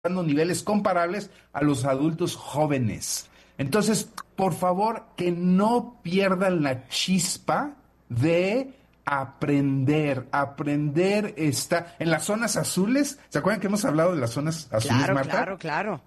dando niveles comparables a los adultos jóvenes. Entonces, por favor, que no pierdan la chispa de aprender. Aprender está en las zonas azules. ¿Se acuerdan que hemos hablado de las zonas azules, Claro, Marta? claro.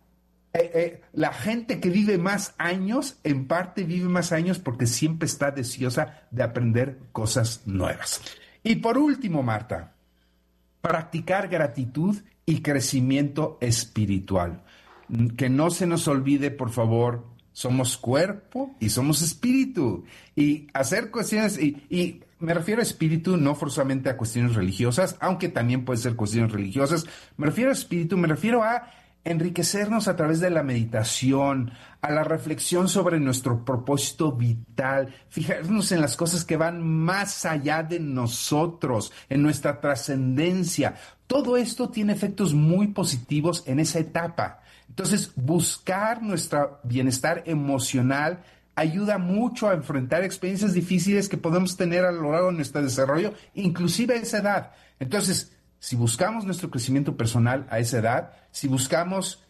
La gente que vive más años, en parte vive más años porque siempre está deseosa de aprender cosas nuevas. Y por último, Marta, practicar gratitud y crecimiento espiritual. Que no se nos olvide, por favor, somos cuerpo y somos espíritu. Y hacer cuestiones, y me refiero a espíritu no forzosamente a cuestiones religiosas, aunque también pueden ser cuestiones religiosas. Me refiero a espíritu, me refiero a enriquecernos a través de la meditación, a la reflexión sobre nuestro propósito vital, fijarnos en las cosas que van más allá de nosotros, en nuestra trascendencia. Todo esto tiene efectos muy positivos en esa etapa. Entonces, buscar nuestro bienestar emocional ayuda mucho a enfrentar experiencias difíciles que podemos tener a lo largo de nuestro desarrollo, inclusive a esa edad. Entonces, si buscamos nuestro crecimiento personal a esa edad, si buscamos,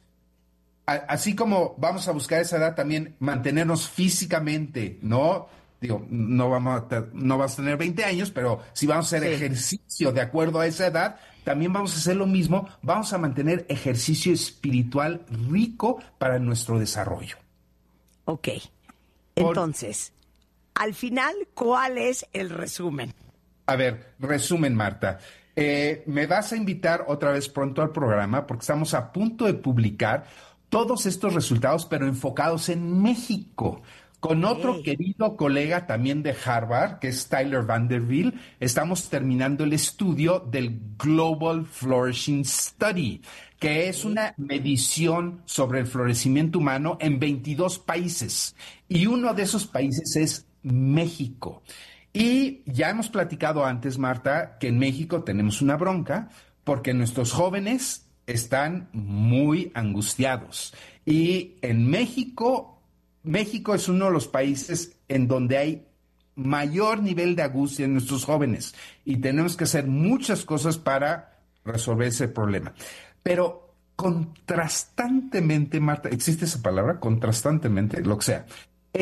así como vamos a buscar a esa edad también mantenernos físicamente, ¿no? Digo, no vas a tener 20 años, pero si vamos a hacer ejercicio de acuerdo a esa edad, también vamos a hacer lo mismo, vamos a mantener ejercicio espiritual rico para nuestro desarrollo. Ok, entonces, al final, ¿cuál es el resumen? A ver, resumen, Marta. Me vas a invitar otra vez pronto al programa porque estamos a punto de publicar todos estos resultados, pero enfocados en México. Con otro querido colega también de Harvard, que es Tyler Vanderbilt, estamos terminando el estudio del Global Flourishing Study, que es una medición sobre el florecimiento humano en 22 países. Y uno de esos países es México. Y ya hemos platicado antes, Marta, que en México tenemos una bronca porque nuestros jóvenes están muy angustiados. Y en México es uno de los países en donde hay mayor nivel de angustia en nuestros jóvenes. Y tenemos que hacer muchas cosas para resolver ese problema. Pero contrastantemente, Marta, ¿existe esa palabra? Contrastantemente, lo que sea.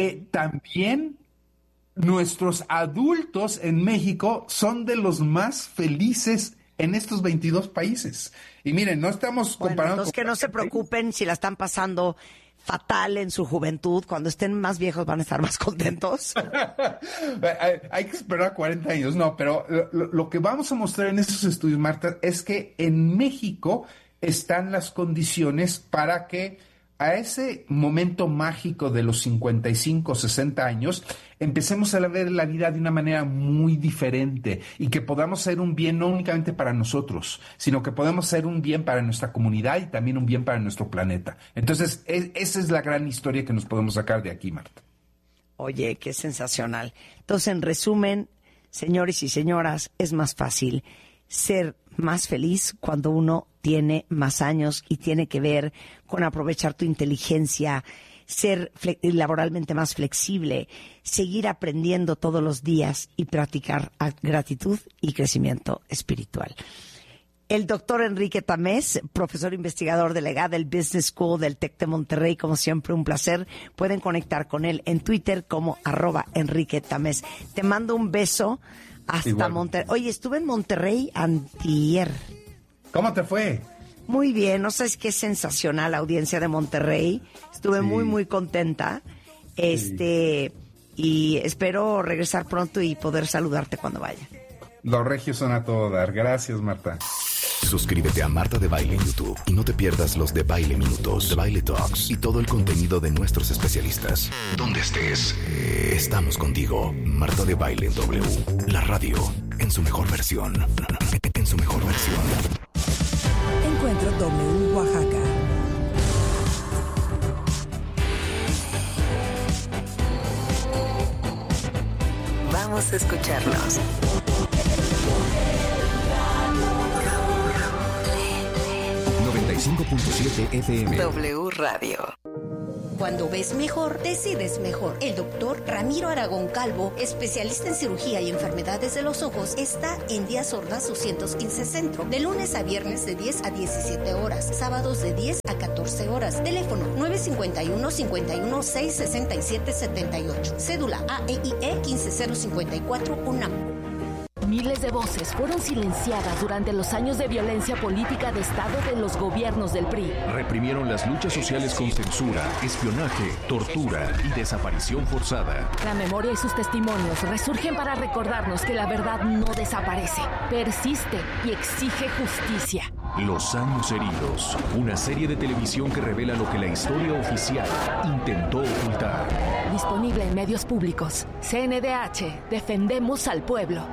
También nuestros adultos en México son de los más felices en estos 22 países. Y miren, no estamos comparando... Entonces que no se preocupen si la están pasando fatal en su juventud. Cuando estén más viejos van a estar más contentos. Hay que esperar 40 años. No, pero lo que vamos a mostrar en estos estudios, Marta, es que en México están las condiciones para que a ese momento mágico de los 55, 60 años, empecemos a ver la vida de una manera muy diferente y que podamos hacer un bien no únicamente para nosotros, sino que podamos hacer un bien para nuestra comunidad y también un bien para nuestro planeta. Entonces, esa es la gran historia que nos podemos sacar de aquí, Marta. Oye, qué sensacional. Entonces, en resumen, señores y señoras, es más fácil ser más feliz cuando uno tiene más años y tiene que ver con aprovechar tu inteligencia, ser laboralmente más flexible, seguir aprendiendo todos los días y practicar gratitud y crecimiento espiritual. El doctor Enrique Tamés, profesor investigador delegado del Business School del TEC de Monterrey, como siempre un placer. Pueden conectar con él en Twitter como @Enrique Tamés. Te mando un beso hasta Monterrey. Oye, estuve en Monterrey antier. ¿Cómo te fue? Muy bien, no sabes qué sensacional la audiencia de Monterrey. Estuve muy, muy contenta. Y espero regresar pronto y poder saludarte cuando vaya. Los regios son a todo dar. Gracias, Marta. Suscríbete a Marta de Baile en YouTube y no te pierdas los de Baile Minutos, de Baile Talks y todo el contenido de nuestros especialistas. Donde estés, estamos contigo. Marta de Baile en W, la radio en su mejor versión. En su mejor versión. Encuentro W Oaxaca. Vamos a escucharnos. .7 FM. W Radio. Cuando ves mejor, decides mejor. El doctor Ramiro Aragón Calvo, especialista en cirugía y enfermedades de los ojos, está en Díaz Ordaz 215 Centro, de lunes a viernes de 10 a 17 horas, sábados de 10 a 14 horas. Teléfono 951-51-667-78. Cédula AEIE 15054 UNAM. Miles de voces fueron silenciadas durante los años de violencia política de Estado de los gobiernos del PRI. Reprimieron las luchas sociales con censura, espionaje, tortura y desaparición forzada. La memoria y sus testimonios resurgen para recordarnos que la verdad no desaparece, persiste y exige justicia. Los años heridos, una serie de televisión que revela lo que la historia oficial intentó ocultar. Disponible en medios públicos. CNDH, defendemos al pueblo.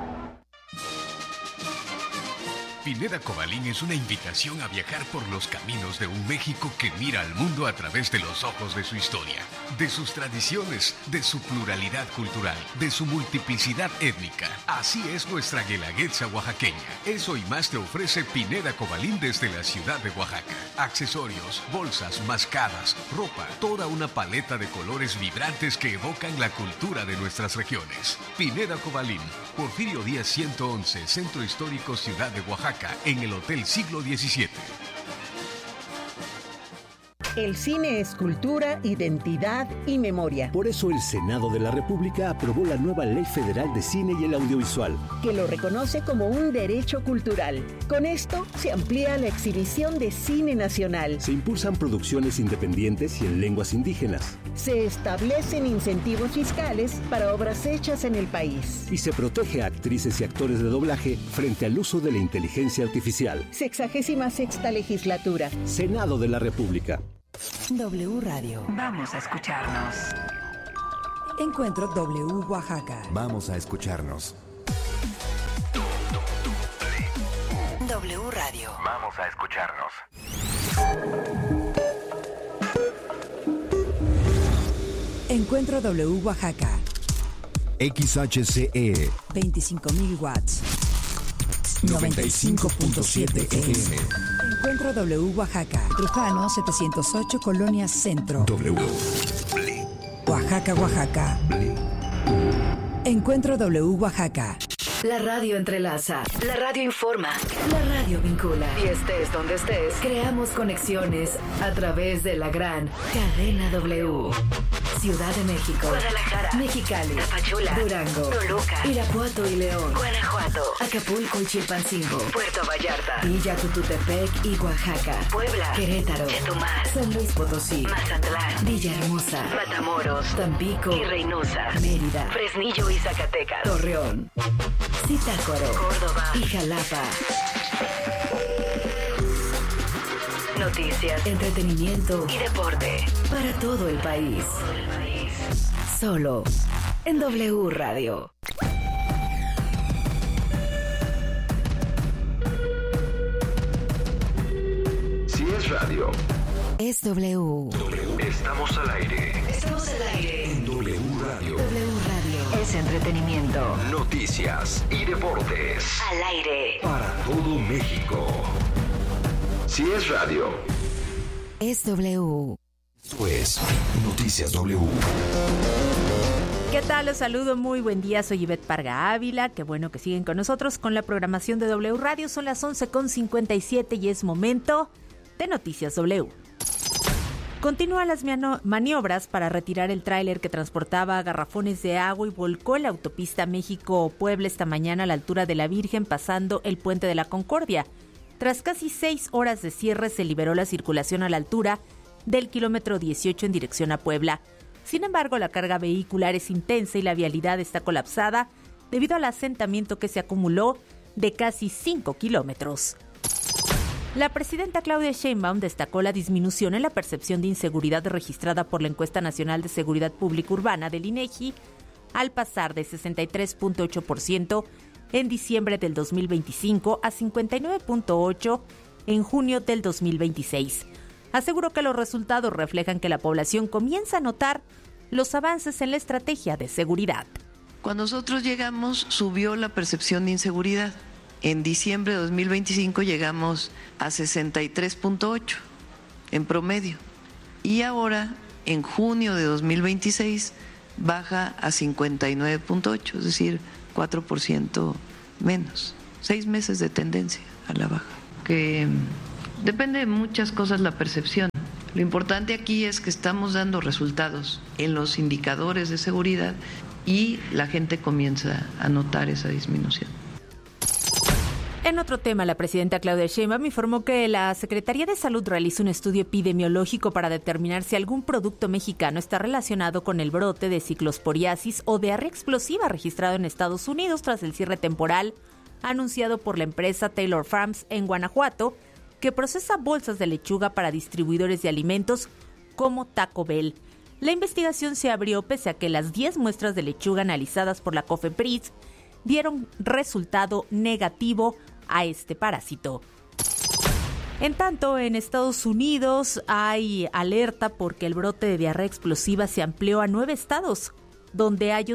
Pineda Cobalín es una invitación a viajar por los caminos de un México que mira al mundo a través de los ojos de su historia, de sus tradiciones, de su pluralidad cultural, de su multiplicidad étnica. Así es nuestra guelaguetza oaxaqueña. Eso y más te ofrece Pineda Cobalín desde la ciudad de Oaxaca. Accesorios, bolsas, mascadas, ropa, toda una paleta de colores vibrantes que evocan la cultura de nuestras regiones. Pineda Cobalín, Porfirio Díaz 111, Centro Histórico Ciudad de Oaxaca, en el Hotel Siglo XVII. El cine es cultura, identidad y memoria. Por eso el Senado de la República aprobó la nueva Ley Federal de Cine y el Audiovisual, que lo reconoce como un derecho cultural. Con esto se amplía la exhibición de cine nacional. Se impulsan producciones independientes y en lenguas indígenas. Se establecen incentivos fiscales para obras hechas en el país. Y se protege a actrices y actores de doblaje frente al uso de la inteligencia artificial. 66ª legislatura. Senado de la República. W Radio. Vamos a escucharnos. Encuentro W Oaxaca. Vamos a escucharnos. W Radio. Vamos a escucharnos. Encuentro W Oaxaca. XHCE 25.000 watts. 95.7 FM. Encuentro W Oaxaca. Trujano 708, Colonia Centro. W. Oaxaca, Oaxaca. Encuentro W Oaxaca. La radio entrelaza, la radio informa, la radio vincula. Y estés donde estés, creamos conexiones a través de la gran cadena W. Ciudad de México, Guadalajara, Mexicali, Tapachula, Durango, Toluca, Irapuato y León, Guanajuato, Acapulco y Chilpancingo, Puerto Vallarta, Villa Tututepec y Oaxaca, Puebla, Querétaro, Chetumal, San Luis Potosí, Mazatlán, Villahermosa, Matamoros, Tampico y Reynosa, Mérida, Fresnillo y Zacatecas, Torreón, Zitácuaro, Córdoba y Jalapa. Noticias, Entretenimiento y deporte para todo el país. Solo en W Radio. Si es radio, Es W. estamos al aire. Estamos al aire. En W Radio. W Radio. Es entretenimiento. Noticias y deportes. Al aire. Para todo México. Si es radio, Es W. pues Noticias W. ¿Qué tal? Los saludo, muy buen día, soy Ivette Parga Ávila, qué bueno que siguen con nosotros con la programación de W Radio, son las 11:57 y es momento de Noticias W. Continúan las maniobras para retirar el tráiler que transportaba garrafones de agua y volcó en la autopista México-Puebla esta mañana a la altura de la Virgen, pasando el Puente de la Concordia. Tras casi 6 horas de cierre, se liberó la circulación a la altura del kilómetro 18 en dirección a Puebla. Sin embargo, la carga vehicular es intensa y la vialidad está colapsada debido al asentamiento que se acumuló de casi 5 kilómetros. La presidenta Claudia Sheinbaum destacó la disminución en la percepción de inseguridad registrada por la Encuesta Nacional de Seguridad Pública Urbana del INEGI al pasar de 63.8% en diciembre del 2025 a 59.8% en junio del 2026. Aseguró que los resultados reflejan que la población comienza a notar los avances en la estrategia de seguridad. Cuando nosotros llegamos, subió la percepción de inseguridad. En diciembre de 2025 llegamos a 63.8 en promedio. Y ahora en junio de 2026 baja a 59.8, es decir, 4% menos. 6 meses de tendencia a la baja. Que depende de muchas cosas la percepción. Lo importante aquí es que estamos dando resultados en los indicadores de seguridad y la gente comienza a notar esa disminución. En otro tema, la presidenta Claudia Sheinbaum informó que la Secretaría de Salud realiza un estudio epidemiológico para determinar si algún producto mexicano está relacionado con el brote de ciclosporiasis o diarrea explosiva registrado en Estados Unidos tras el cierre temporal anunciado por la empresa Taylor Farms en Guanajuato, que procesa bolsas de lechuga para distribuidores de alimentos como Taco Bell. La investigación se abrió pese a que las 10 muestras de lechuga analizadas por la COFEPRIS dieron resultado negativo a este parásito. En tanto, en Estados Unidos hay alerta porque el brote de diarrea explosiva se amplió a 9 estados, donde hay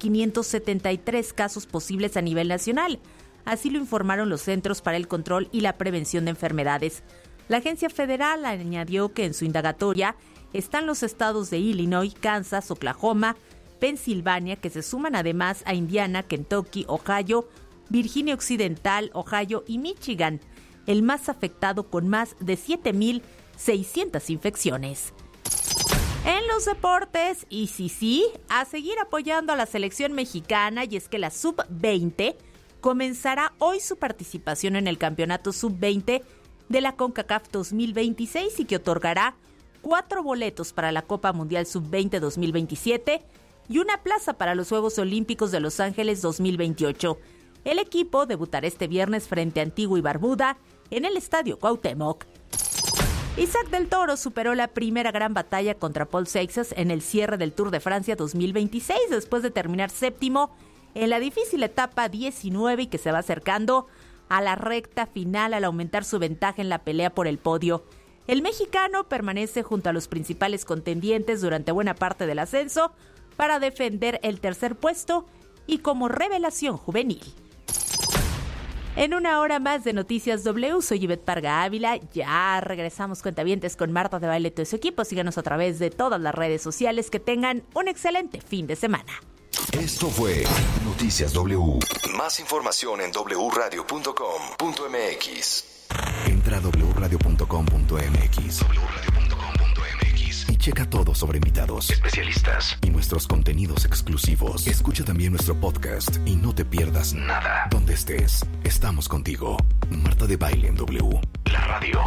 11.573 casos posibles a nivel nacional. Así lo informaron los Centros para el Control y la Prevención de Enfermedades. La agencia federal añadió que en su indagatoria están los estados de Illinois, Kansas, Oklahoma, Pensilvania, que se suman además a Indiana, Kentucky, Ohio, Virginia Occidental, Ohio y Michigan, el más afectado con más de 7.600 infecciones. En los deportes, y sí, a seguir apoyando a la selección mexicana, y es que la Sub-20 comenzará hoy su participación en el Campeonato Sub-20 de la CONCACAF 2026 y que otorgará 4 boletos para la Copa Mundial Sub-20 2027 y una plaza para los Juegos Olímpicos de Los Ángeles 2028. El equipo debutará este viernes frente a Antigua y Barbuda en el Estadio Cuauhtémoc. Isaac del Toro superó la primera gran batalla contra Paul Seixas en el cierre del Tour de Francia 2026 después de terminar séptimo en la difícil etapa 19 y que se va acercando a la recta final al aumentar su ventaja en la pelea por el podio. El mexicano permanece junto a los principales contendientes durante buena parte del ascenso para defender el tercer puesto y como revelación juvenil. En una hora más de Noticias W, soy Ivette Parga Ávila. Ya regresamos, cuentavientes, con Marta de Baile y todo su equipo. Síganos a través de todas las redes sociales. Que tengan un excelente fin de semana. Esto fue Noticias W. Más información en wradio.com.mx. Entra a wradio.com.mx. Y checa todo sobre invitados, especialistas y nuestros contenidos exclusivos. Escucha también nuestro podcast y no te pierdas nada. Donde estés, estamos contigo. Marta de Baile en W. La radio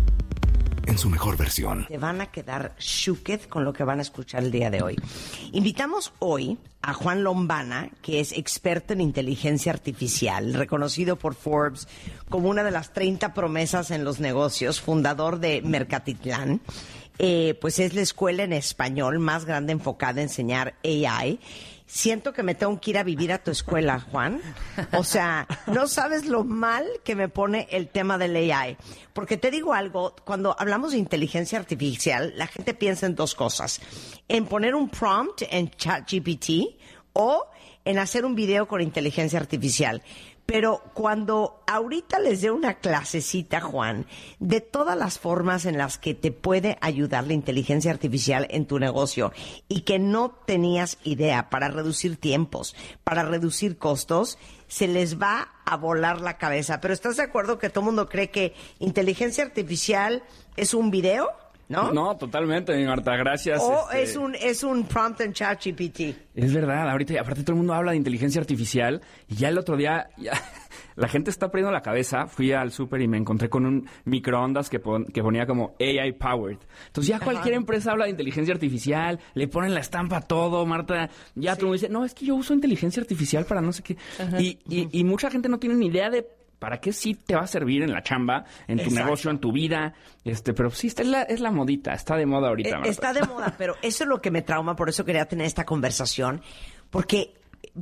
en su mejor versión. Te van a quedar shooked con lo que van a escuchar el día de hoy. Invitamos hoy a Juan Lombana, que es experto en inteligencia artificial, reconocido por Forbes como una de las 30 promesas en los negocios, fundador de Mercatitlán. Pues es la escuela en español más grande enfocada a enseñar AI. Siento que me tengo que ir a vivir a tu escuela, Juan. O sea, no sabes lo mal que me pone el tema del AI. Porque te digo algo, cuando hablamos de inteligencia artificial, la gente piensa en 2 cosas. En poner un prompt en ChatGPT o en hacer un video con inteligencia artificial. Pero cuando ahorita les dé una clasecita, Juan, de todas las formas en las que te puede ayudar la inteligencia artificial en tu negocio y que no tenías idea, para reducir tiempos, para reducir costos, se les va a volar la cabeza. Pero ¿estás de acuerdo que todo el mundo cree que inteligencia artificial es un video? ¿No? No, totalmente, mi Marta, gracias. O es un prompt en ChatGPT. Es verdad, ahorita, aparte todo el mundo habla de inteligencia artificial y ya el otro día la gente está perdiendo la cabeza. Fui al súper y me encontré con un microondas que ponía como AI powered. Entonces ya cualquier empresa habla de inteligencia artificial, le ponen la estampa a todo, Marta. Ya todo el mundo dice, no, es que yo uso inteligencia artificial para no sé qué. Y mucha gente no tiene ni idea de para qué sí te va a servir en la chamba, en tu negocio, en tu vida. Pero sí, es la modita, está de moda ahorita, Marta. Está de moda, pero eso es lo que me trauma, por eso quería tener esta conversación, porque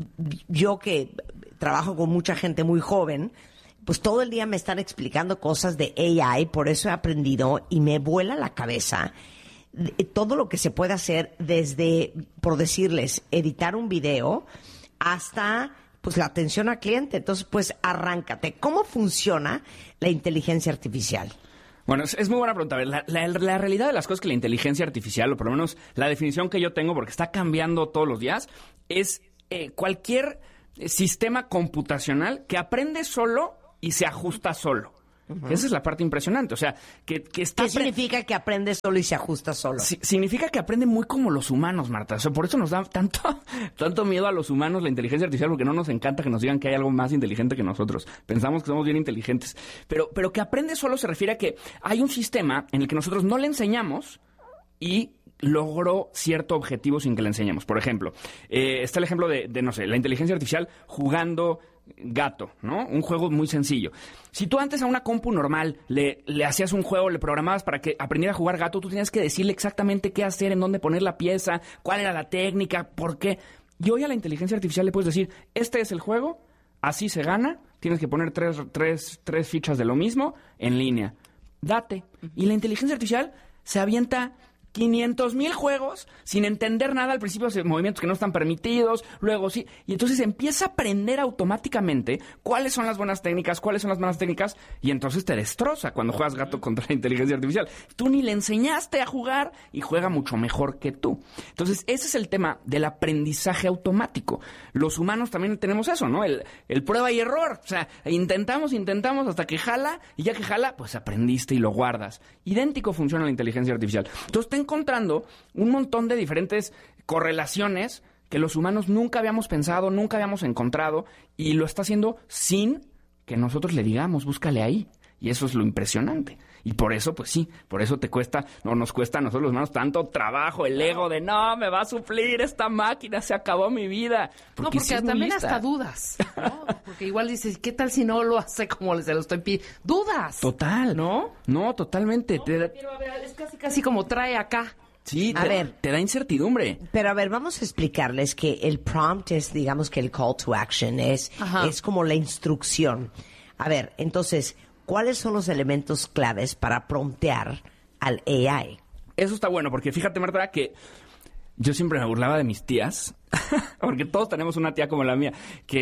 yo que trabajo con mucha gente muy joven, pues todo el día me están explicando cosas de AI, por eso he aprendido y me vuela la cabeza todo lo que se puede hacer desde, por decirles, editar un video hasta pues la atención al cliente. Entonces, pues arráncate. ¿Cómo funciona la inteligencia artificial? Bueno, es muy buena pregunta. A ver, la realidad de las cosas que la inteligencia artificial, o por lo menos la definición que yo tengo, porque está cambiando todos los días, es cualquier sistema computacional que aprende solo y se ajusta solo. Esa es la parte impresionante. O sea, que está... ¿Qué significa que aprende solo y se ajusta solo? Significa que aprende muy como los humanos, Marta. O sea, por eso nos da tanto miedo a los humanos la inteligencia artificial, porque no nos encanta que nos digan que hay algo más inteligente que nosotros. Pensamos que somos bien inteligentes. Pero que aprende solo se refiere a que hay un sistema en el que nosotros no le enseñamos y logró cierto objetivo sin que le enseñemos. Por ejemplo, está el ejemplo de, no sé, la inteligencia artificial jugando gato, ¿no? Un juego muy sencillo. Si tú antes a una compu normal le hacías un juego, le programabas para que aprendiera a jugar gato, tú tenías que decirle exactamente qué hacer, en dónde poner la pieza, cuál era la técnica, por qué. Y hoy a la inteligencia artificial le puedes decir, este es el juego, así se gana, tienes que poner tres fichas de lo mismo en línea. Date. Y la inteligencia artificial se avienta 500,000 juegos sin entender nada. Al principio hace movimientos que no están permitidos, luego sí, y entonces empieza a aprender automáticamente cuáles son las buenas técnicas, cuáles son las malas técnicas, y entonces te destroza cuando juegas gato contra la inteligencia artificial. Tú ni le enseñaste a jugar y juega mucho mejor que tú. Entonces ese es el tema del aprendizaje automático. Los humanos también tenemos eso, ¿no? El prueba y error. O sea, intentamos hasta que jala, y ya que jala, pues aprendiste y lo guardas. Idéntico funciona la inteligencia artificial. Entonces está encontrando un montón de diferentes correlaciones que los humanos nunca habíamos pensado, nunca habíamos encontrado, y lo está haciendo sin que nosotros le digamos, búscale ahí. Y eso es lo impresionante. Y por eso, pues sí, por eso nos cuesta a nosotros los humanos tanto trabajo, el ego de no, me va a suplir esta máquina, se acabó mi vida. Porque sí también hasta dudas, ¿no? Porque igual dices, ¿qué tal si no lo hace como se lo estoy pidiendo? Dudas. Total. ¿No? No, totalmente. No, pero a ver, es casi como trae acá. Sí, te da incertidumbre. Pero a ver, vamos a explicarles que el prompt es, digamos que el call to action, es como la instrucción. A ver, entonces, ¿cuáles son los elementos claves para promptear al AI? Eso está bueno, porque fíjate, Marta, que yo siempre me burlaba de mis tías, porque todos tenemos una tía como la mía,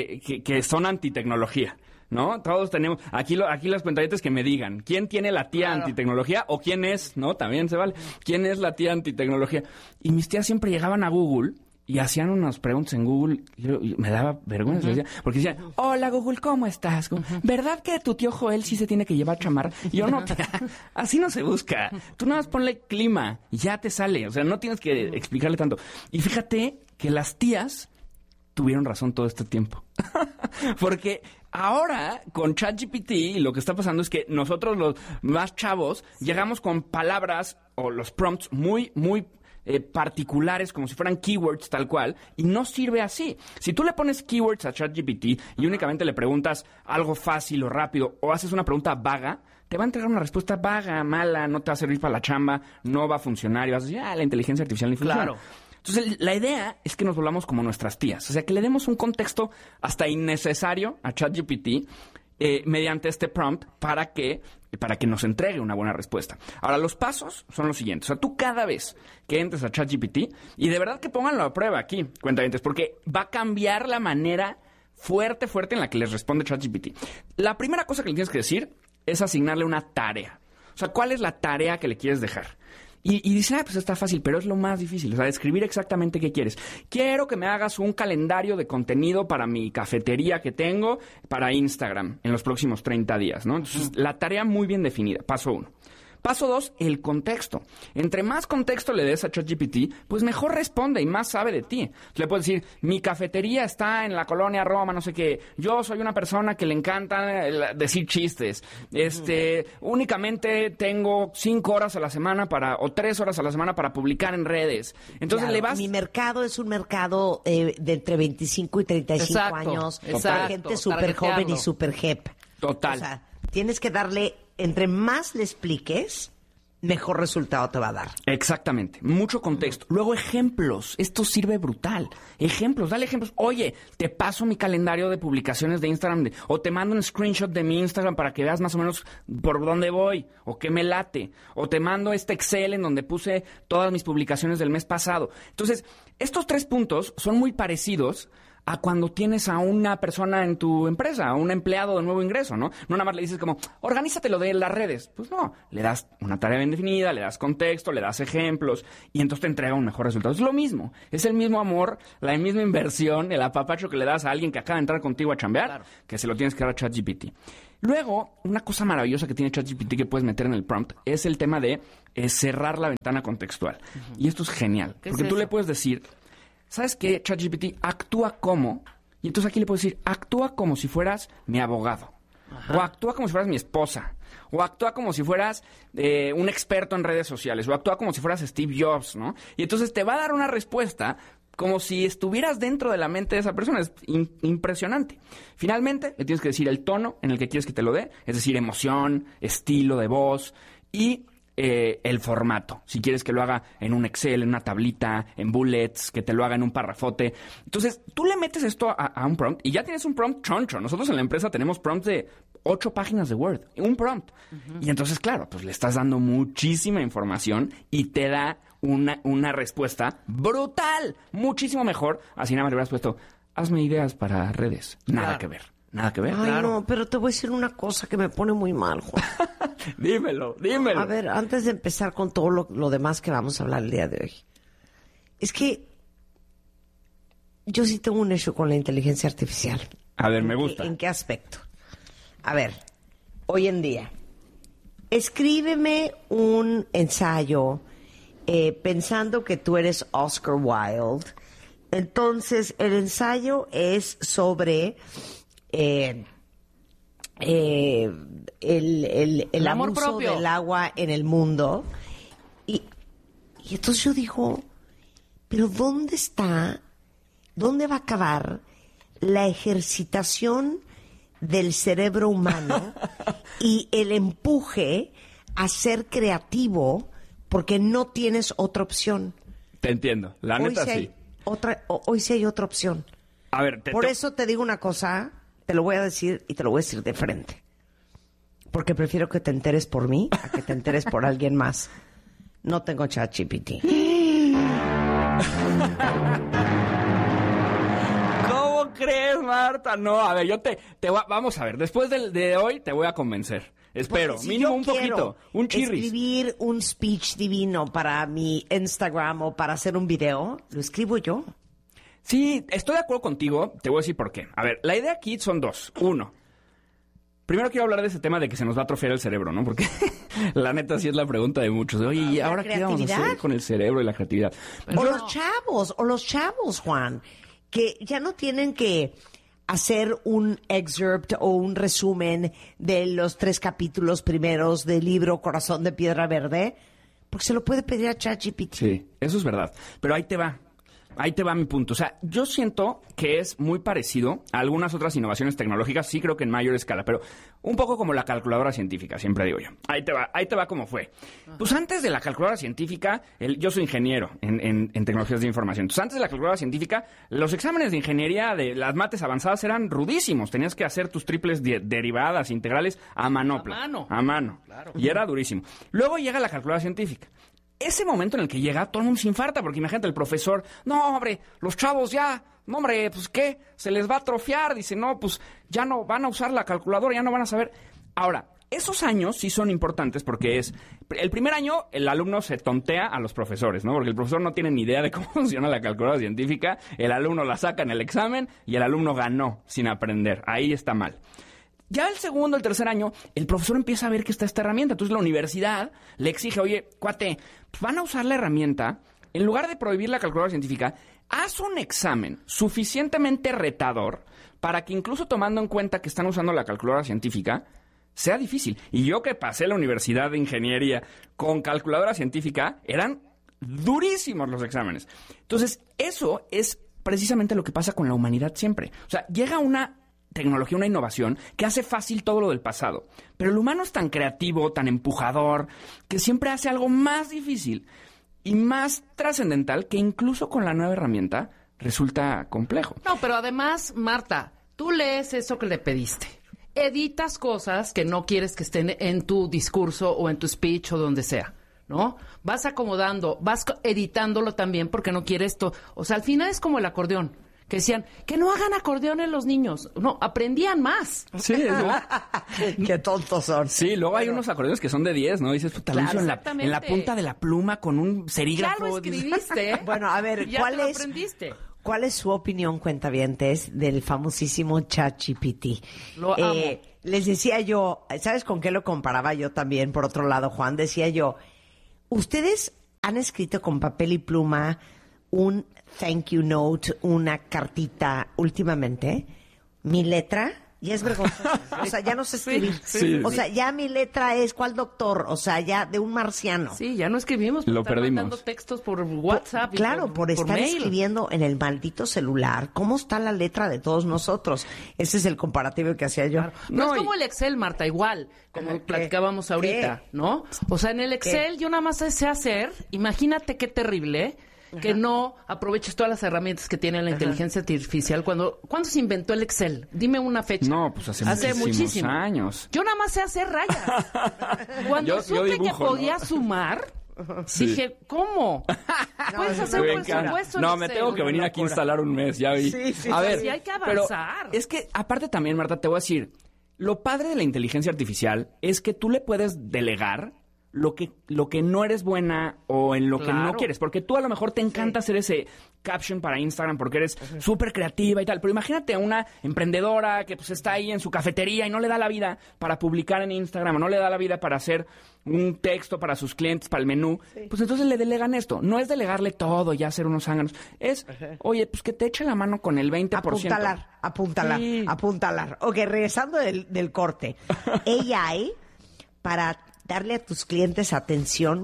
que son antitecnología, ¿no? Todos tenemos, aquí las cuentavientes que me digan, ¿quién tiene la tía antitecnología o quién es, no? También se vale, ¿quién es la tía antitecnología? Y mis tías siempre llegaban a Google y hacían unas preguntas en Google, y me daba vergüenza, porque decían, hola Google, ¿cómo estás? ¿Verdad que tu tío Joel sí se tiene que llevar chamarra? Y yo no, así no se busca. Tú nada más ponle clima y ya te sale. O sea, no tienes que explicarle tanto. Y fíjate que las tías tuvieron razón todo este tiempo. Porque ahora, con ChatGPT, lo que está pasando es que nosotros, los más chavos, llegamos con palabras o los prompts muy particulares, como si fueran keywords tal cual, y no sirve así. Si tú le pones keywords a ChatGPT y únicamente le preguntas algo fácil o rápido, o haces una pregunta vaga, te va a entregar una respuesta vaga, mala, no te va a servir para la chamba, no va a funcionar, y vas a decir, la inteligencia artificial ni funciona. Claro. Entonces, la idea es que nos volvamos como nuestras tías. O sea, que le demos un contexto hasta innecesario a ChatGPT mediante este prompt para que nos entregue una buena respuesta. Ahora, los pasos son los siguientes. O sea, tú cada vez que entres a ChatGPT, y de verdad que pónganlo a prueba aquí, cuentavientes, porque va a cambiar la manera fuerte en la que les responde ChatGPT. La primera cosa que le tienes que decir es asignarle una tarea. O sea, ¿cuál es la tarea que le quieres dejar? Y dice, pues está fácil, pero es lo más difícil. O sea, describir exactamente qué quieres. Quiero que me hagas un calendario de contenido para mi cafetería que tengo para Instagram en los próximos 30 días, ¿no? Entonces, la tarea muy bien definida. Paso 1. Paso 2, el contexto. Entre más contexto le des a ChatGPT, pues mejor responde y más sabe de ti. Le puedes decir, mi cafetería está en la colonia Roma, no sé qué. Yo soy una persona que le encanta decir chistes. Únicamente tengo 5 horas a la semana o 3 horas a la semana para publicar en redes. Entonces le vas... Mi mercado es un mercado de entre 25 y 35 años. Para gente súper joven y súper hip. Total. O sea, tienes que darle... Entre más le expliques, mejor resultado te va a dar. Exactamente. Mucho contexto. Luego ejemplos. Esto sirve brutal. Ejemplos. Dale ejemplos. Oye, te paso mi calendario de publicaciones de Instagram o te mando un screenshot de mi Instagram para que veas más o menos por dónde voy o qué me late. O te mando este Excel en donde puse todas mis publicaciones del mes pasado. Entonces, estos 3 puntos son muy parecidos a cuando tienes a una persona en tu empresa, a un empleado de nuevo ingreso, ¿no? No nada más le dices como, organízate lo de las redes. Pues no, le das una tarea bien definida, le das contexto, le das ejemplos y entonces te entrega un mejor resultado. Es lo mismo, es el mismo amor, la misma inversión, el apapacho que le das a alguien que acaba de entrar contigo a chambear, que se lo tienes que dar a ChatGPT. Luego, una cosa maravillosa que tiene ChatGPT que puedes meter en el prompt es el tema de cerrar la ventana contextual. Y esto es genial, porque tú le puedes decir, ¿sabes qué? ChatGPT actúa como, y entonces aquí le puedes decir, actúa como si fueras mi abogado, o actúa como si fueras mi esposa, o actúa como si fueras un experto en redes sociales, o actúa como si fueras Steve Jobs, ¿no? Y entonces te va a dar una respuesta como si estuvieras dentro de la mente de esa persona. Es impresionante. Finalmente, le tienes que decir el tono en el que quieres que te lo dé, es decir, emoción, estilo de voz y el formato. Si quieres que lo haga en un Excel, en una tablita, en bullets, que te lo haga en un parrafote. Entonces, tú le metes esto a un prompt y ya tienes un prompt choncho. Nosotros en la empresa tenemos prompts de 8 páginas de Word, un prompt. Y entonces, claro, pues le estás dando muchísima información y te da una respuesta brutal, muchísimo mejor. Así nada más le hubieras puesto, hazme ideas para redes. Nada que ver. Nada que ver. Ay, no, pero te voy a decir una cosa que me pone muy mal, Juan. Dímelo. A ver, antes de empezar con todo lo demás que vamos a hablar el día de hoy. Es que yo sí tengo un issue con la inteligencia artificial. A ver, me gusta. ¿En qué aspecto? A ver, hoy en día, escríbeme un ensayo pensando que tú eres Oscar Wilde. Entonces, el ensayo es sobre el amor abuso propio del agua en el mundo. Y entonces yo digo, pero ¿dónde va a acabar la ejercitación del cerebro humano y el empuje a ser creativo porque no tienes otra opción? Te entiendo, la neta sí. Hoy sí hay otra opción. A ver, por eso te digo una cosa, te lo voy a decir y te lo voy a decir de frente. Porque prefiero que te enteres por mí a que te enteres por alguien más. No tengo ChatGPT. ¿Cómo crees, Marta? No, a ver, vamos a ver, después de hoy te voy a convencer. Espero, si mínimo un poquito, un chirris. Escribir un speech divino para mi Instagram o para hacer un video, lo escribo yo. Sí, estoy de acuerdo contigo, te voy a decir por qué. A ver, la idea aquí son dos. Uno, primero quiero hablar de ese tema de que se nos va a atrofiar el cerebro, ¿no? Porque la neta sí es la pregunta de muchos. Oye, ¿y ahora qué vamos a hacer con el cerebro y la creatividad? O los chavos, Juan, que ya no tienen que hacer un excerpt o un resumen de los 3 capítulos primeros del libro Corazón de Piedra Verde, porque se lo puede pedir a ChatGPT. Sí, eso es verdad. Pero ahí te va mi punto. O sea, yo siento que es muy parecido a algunas otras innovaciones tecnológicas, sí creo que en mayor escala, pero un poco como la calculadora científica, siempre digo yo. Ahí te va cómo fue. Pues antes de la calculadora científica, yo soy ingeniero en tecnologías de información. Entonces, antes de la calculadora científica, los exámenes de ingeniería de las mates avanzadas eran rudísimos. Tenías que hacer tus triples derivadas, integrales a manopla. A mano. Claro. Y era durísimo. Luego llega la calculadora científica. Ese momento en el que llega, todo el mundo se infarta, porque imagínate el profesor, no, hombre, los chavos ya, no, hombre, pues ¿qué? Se les va a atrofiar, dice, no, pues ya no van a usar la calculadora, ya no van a saber. Ahora, esos años sí son importantes porque el primer año el alumno se tontea a los profesores, ¿no? Porque el profesor no tiene ni idea de cómo funciona la calculadora científica, el alumno la saca en el examen y el alumno ganó sin aprender. Ahí está mal. Ya el segundo, el tercer año, el profesor empieza a ver que está esta herramienta. Entonces la universidad le exige, oye, cuate, pues van a usar la herramienta, en lugar de prohibir la calculadora científica, haz un examen suficientemente retador para que incluso tomando en cuenta que están usando la calculadora científica, sea difícil. Y yo que pasé la universidad de ingeniería con calculadora científica, eran durísimos los exámenes. Entonces, eso es precisamente lo que pasa con la humanidad siempre. O sea, llega una tecnología, una innovación que hace fácil todo lo del pasado. Pero el humano es tan creativo, tan empujador, que siempre hace algo más difícil y más trascendental que incluso con la nueva herramienta resulta complejo. No, pero además, Marta, tú lees eso que le pediste. Editas cosas que no quieres que estén en tu discurso o en tu speech o donde sea, ¿no? Vas acomodando, vas editándolo también porque no quieres esto. O sea, al final es como el acordeón, que decían que no hagan acordeones los niños. No, aprendían más. Sí, ¿no? Qué tontos son. Sí, luego hay unos acordeones que son de 10, ¿no? Dices, puta, Claro, lo hizo en la punta de la pluma con un cerígrafo. Ya lo escribiste. Bueno, a ver, ya te lo aprendiste. ¿Cuál es su opinión, cuentavientes, del famosísimo ChatGPT? Lo amo. Les decía yo, ¿sabes con qué lo comparaba yo también? Por otro lado, Juan, decía yo, ¿ustedes han escrito con papel y pluma un thank you note, una cartita últimamente? Mi letra ya es vergonzosa. O sea, ya no sé escribir. Sí. O sea, ya mi letra es ¿cuál doctor? O sea, ya de un marciano. Sí, ya no escribimos. Lo estar perdimos. mandando textos por WhatsApp. Claro, por estar mail. escribiendo en el maldito celular. ¿Cómo está la letra de todos nosotros? Ese es el comparativo que hacía yo. Claro. No, es como el Excel, Marta, igual, como platicábamos ahorita, ¿no? O sea, en el Excel yo nada más sé hacer, imagínate qué terrible, que no aproveches todas las herramientas que tiene la inteligencia artificial. ¿Cuándo se inventó el Excel? Dime una fecha. No, pues hace muchísimos años. Yo nada más sé hacer rayas. Cuando supe que podía sumar, dije, ¿cómo? ¿Puedes hacer un presupuesto en No, me Excel? tengo que venir aquí a instalar un mes, ya vi. Sí, a ver, sí, hay que avanzar. Pero es que, aparte también, Marta, te voy a decir, lo padre de la inteligencia artificial es que tú le puedes delegar lo que no eres buena o en lo que no quieres. Porque tú a lo mejor te encanta hacer ese caption para Instagram porque eres súper creativa y tal. Pero imagínate a una emprendedora que pues está ahí en su cafetería y no le da la vida para publicar en Instagram, o no le da la vida para hacer un texto para sus clientes, para el menú. Pues entonces le delegan esto. No es delegarle todo y hacer unos zánganos. Es, oye, pues que te eche la mano con el 20%. Apuntalar. Ok, regresando del corte. AI para darle a tus clientes atención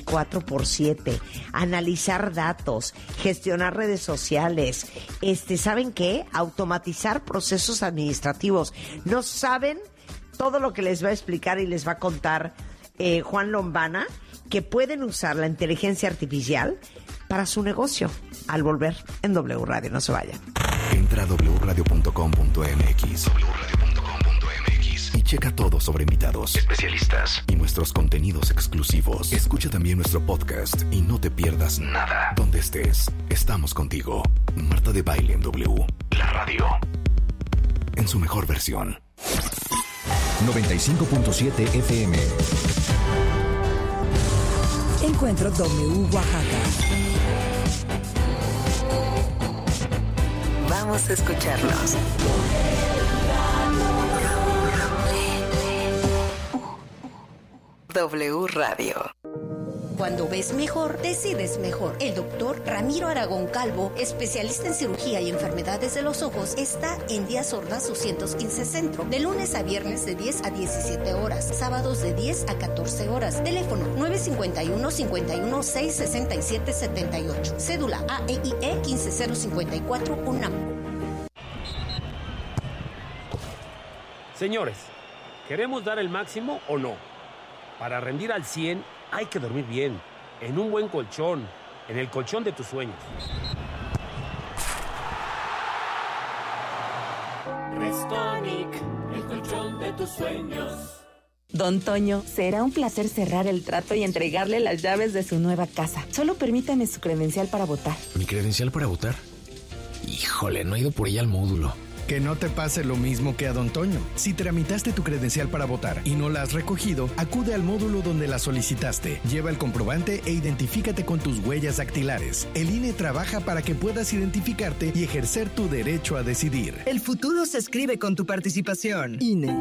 24/7, analizar datos, gestionar redes sociales, ¿saben qué? Automatizar procesos administrativos. No saben todo lo que les va a explicar y les va a contar Juan Lombana, que pueden usar la inteligencia artificial para su negocio. Al volver en W Radio, no se vayan. Entra a wradio.com.mx. Y checa todo sobre invitados, especialistas y nuestros contenidos exclusivos. Escucha también nuestro podcast y no te pierdas nada. Donde estés, estamos contigo. Marta de Baile en W. La radio. En su mejor versión. 95.7 FM. Encuentro W Oaxaca. Vamos a escucharlos. W Radio. Cuando ves mejor, decides mejor. El doctor Ramiro Aragón Calvo, especialista en cirugía y enfermedades de los ojos, está en Díaz Ordaz 215 Centro, de lunes a viernes de 10 a 17 horas, sábados de 10 a 14 horas. Teléfono 951-51-667-78. Cédula AEIE 15054 UNAM. Señores, ¿queremos dar el máximo o no? Para rendir al 100 hay que dormir bien, en un buen colchón, en el colchón de tus sueños. Restonic, el colchón de tus sueños. Don Toño, será un placer cerrar el trato y entregarle las llaves de su nueva casa. Solo permítame su credencial para votar. ¿Mi credencial para votar? Híjole, no he ido por ella al módulo. Que no te pase lo mismo que a Don Toño. Si tramitaste tu credencial para votar y no la has recogido, acude al módulo donde la solicitaste. Lleva el comprobante e identifícate con tus huellas dactilares. El INE trabaja para que puedas identificarte y ejercer tu derecho a decidir. El futuro se escribe con tu participación. INE.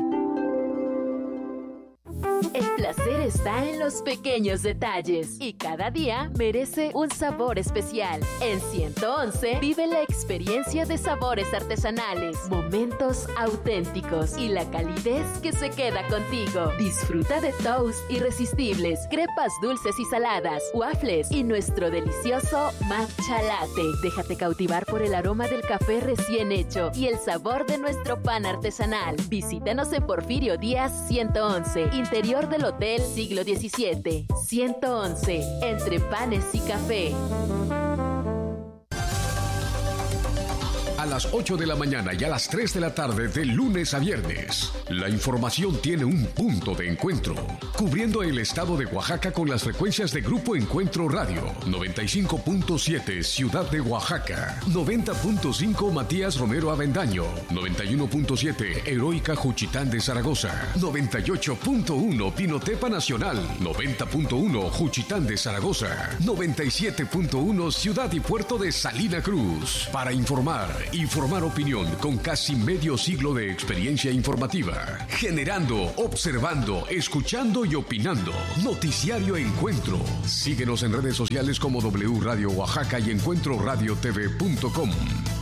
El placer está en los pequeños detalles y cada día merece un sabor especial. En 111 vive la experiencia de sabores artesanales, momentos auténticos y la calidez que se queda contigo. Disfruta de toast irresistibles, crepas dulces y saladas, waffles y nuestro delicioso matcha latte. Déjate cautivar por el aroma del café recién hecho y el sabor de nuestro pan artesanal. Visítanos en Porfirio Díaz 111, interior del Hotel Siglo XVII. 111, entre panes y café. a las 8 de la mañana y a las 3 de la tarde de lunes a viernes. La información tiene un punto de encuentro, cubriendo el estado de Oaxaca con las frecuencias de Grupo Encuentro Radio, 95.7 Ciudad de Oaxaca, 90.5 Matías Romero Avendaño, 91.7 Heroica Juchitán de Zaragoza, 98.1 Pinotepa Nacional, 90.1 Juchitán de Zaragoza, 97.1 Ciudad y Puerto de Salina Cruz. Para informar y formar opinión con casi medio siglo de experiencia informativa. Generando, observando, escuchando y opinando. Noticiario Encuentro. Síguenos en redes sociales como W Radio Oaxaca y encuentroradiotv.com.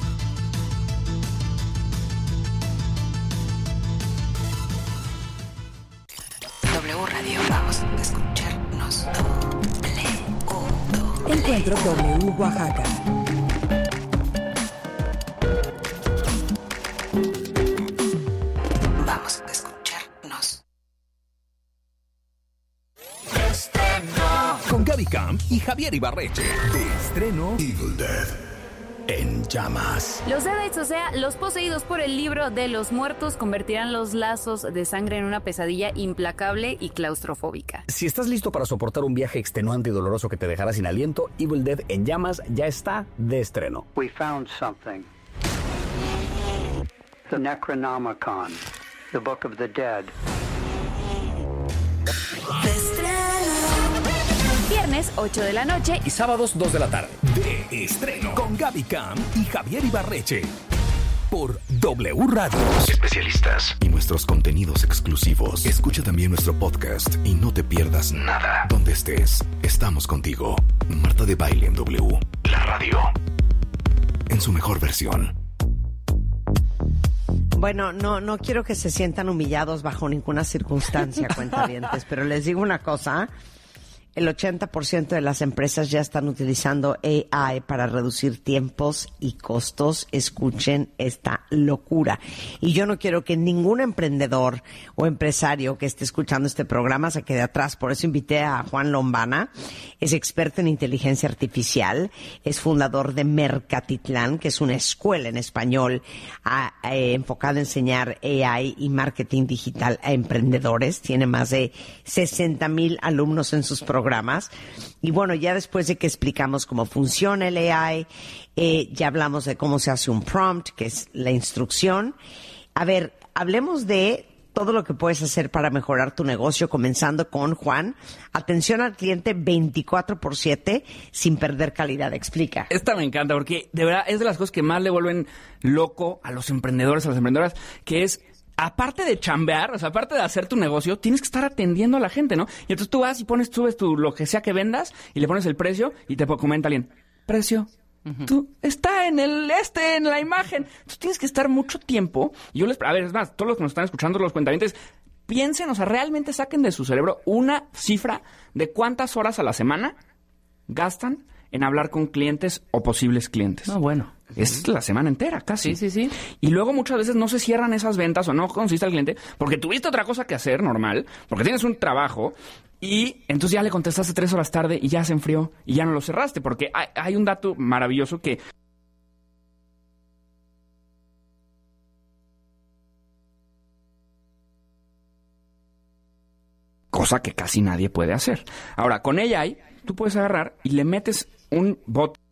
W Radio, vamos a escucharnos. Encuentro W Oaxaca. Vamos a escucharnos. Con Gaby Camp y Javier Ibarreche. De estreno Evil Dead en llamas. Los Deadites, o sea, los poseídos por el libro de los muertos, convertirán los lazos de sangre en una pesadilla implacable y claustrofóbica. Si estás listo para soportar un viaje extenuante y doloroso que te dejará sin aliento, Evil Dead en llamas ya está de estreno. We found something. The Necronomicon, the Book of the Dead. Viernes, 8 de la noche. Y sábados, 2 de la tarde. De estreno. Con Gaby Camp y Javier Ibarreche. Por W Radio. Especialistas y nuestros contenidos exclusivos. Escucha también nuestro podcast y no te pierdas nada. Donde estés, estamos contigo. Marta de Baile en W. La radio. En su mejor versión. Bueno, no quiero que se sientan humillados bajo ninguna circunstancia, cuentavientes, pero les digo una cosa. El 80% de las empresas ya están utilizando AI para reducir tiempos y costos. Escuchen esta locura. Y yo no quiero que ningún emprendedor o empresario que esté escuchando este programa se quede atrás. Por eso invité a Juan Lombana. Es experto en inteligencia artificial. Es fundador de Mercatitlán, que es una escuela en español enfocada a enseñar AI y marketing digital a emprendedores. Tiene más de 60,000 alumnos en sus programas. Y bueno, ya después de que explicamos cómo funciona el AI, ya hablamos de cómo se hace un prompt, que es la instrucción. A ver, hablemos de todo lo que puedes hacer para mejorar tu negocio, comenzando con Juan. Atención al cliente 24/7 sin perder calidad. Explica. Esta me encanta porque de verdad es de las cosas que más le vuelven loco a los emprendedores, a las emprendedoras, que es... Aparte de chambear, o sea, aparte de hacer tu negocio, tienes que estar atendiendo a la gente, ¿no? Y entonces tú vas y subes lo que sea que vendas y le pones el precio y te comenta alguien, precio, tú está en la imagen. Entonces tienes que estar mucho tiempo. Y a ver, es más, todos los que nos están escuchando, los cuentavientes, piensen, o sea, realmente saquen de su cerebro una cifra de cuántas horas a la semana gastan en hablar con clientes o posibles clientes. No, bueno. Es la semana entera, casi. Sí. Y luego muchas veces no se cierran esas ventas o no conociste al cliente porque tuviste otra cosa que hacer normal, porque tienes un trabajo y entonces ya le contestaste 3 horas tarde y ya se enfrió y ya no lo cerraste. Porque hay un dato maravilloso que... Cosa que casi nadie puede hacer. Ahora, con AI, tú puedes agarrar y le metes un bot